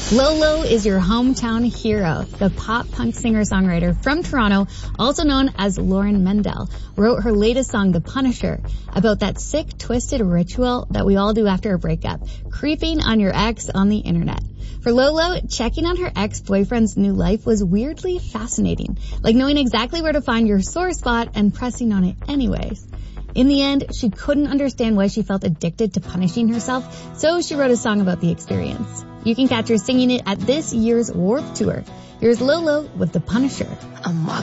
Lolo is your hometown hero. The pop-punk singer-songwriter from Toronto, also known as Lauren Mendel, wrote her latest song, The Punisher, about that sick, twisted ritual that we all do after a breakup, creeping on your ex on the internet. For Lolo, checking on her ex-boyfriend's new life was weirdly fascinating, like knowing exactly where to find your sore spot and pressing on it anyways. In the end, she couldn't understand why she felt addicted to punishing herself, so she wrote a song about the experience. You can catch her singing it at this year's Warped Tour. Here's Lolo with The Punisher.